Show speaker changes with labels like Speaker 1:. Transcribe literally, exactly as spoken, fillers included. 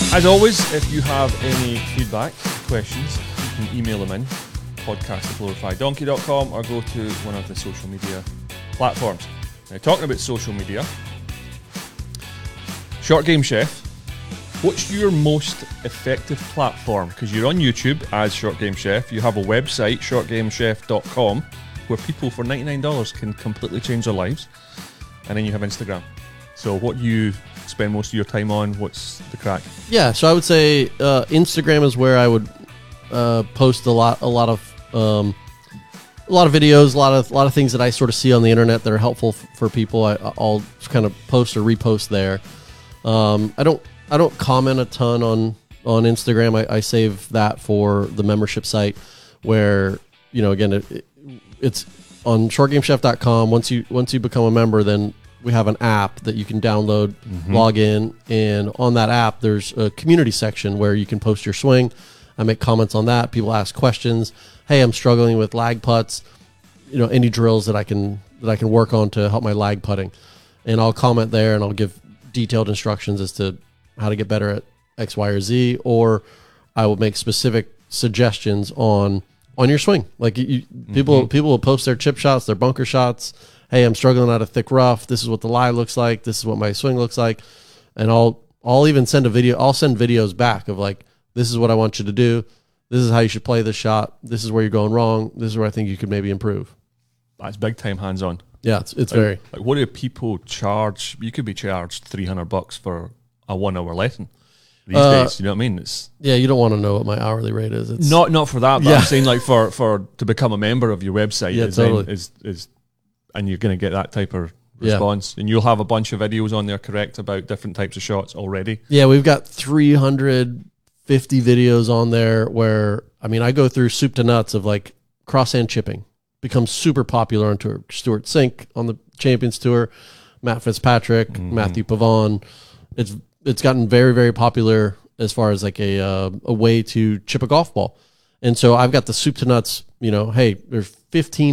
Speaker 1: As always, if you have any feedback, questions, you can email them in, podcast at glorify donkey dot com, or go to one of the social media platforms. Now, talking about social media, Short Game Chef, what's your most effective platform? Because you're on YouTube as Short Game Chef, you have a website, short game chef dot com, where people for ninety-nine dollars can completely change their lives, and then you have Instagram. So what do you spend most of your time on? What's the crack?
Speaker 2: Yeah, so I would say uh, Instagram is where I would uh, post a lot, a lot of, um, a lot of videos, a lot of, a lot of things that I sort of see on the internet that are helpful f- for people. I, I'll kind of post or repost there. Um, I don't, I don't comment a ton on on Instagram. I, I save that for the membership site, where you know, again, it, it, it's on short game chef dot com. Once you once you become a member, then we have an app that you can download, mm-hmm. log in, and on that app, there's a community section where you can post your swing. I make comments on that. People ask questions. Hey, I'm struggling with lag putts. You know, any drills that I can that I can work on to help my lag putting, and I'll comment there, and I'll give detailed instructions as to how to get better at X, Y, or Z, or I will make specific suggestions on on your swing. Like you, mm-hmm. people, people will post their chip shots, their bunker shots. Hey, I'm struggling out of thick rough. This is what the lie looks like. This is what my swing looks like. And I'll I'll even send a video. I'll send videos back of like, this is what I want you to do. This is how you should play this shot. This is where you're going wrong. This is where I think you could maybe improve.
Speaker 1: That's big time hands on.
Speaker 2: Yeah, it's it's
Speaker 1: like,
Speaker 2: very.
Speaker 1: Like, what do people charge? You could be charged three hundred bucks for a one hour lesson these
Speaker 2: uh,
Speaker 1: days. You know what I mean? It's
Speaker 2: yeah. You don't want to know what my hourly rate is. It's
Speaker 1: not not for that. But
Speaker 2: yeah.
Speaker 1: I'm saying like for, for to become a member of your website.
Speaker 2: Yeah,
Speaker 1: is
Speaker 2: totally.
Speaker 1: Then, is is and you're going to get that type of response, yeah. and you'll have a bunch of videos on there, correct, about different types of shots already.
Speaker 2: Yeah, we've got three hundred fifty videos on there. Where I mean, I go through soup to nuts of like crosshand chipping. Becomes super popular on tour. Stuart Sink on the Champions Tour, Matt Fitzpatrick, mm-hmm. Matthew Pavon. It's it's gotten very very popular as far as like a uh, a way to chip a golf ball, and so I've got the soup to nuts. You know, hey, there's fifteen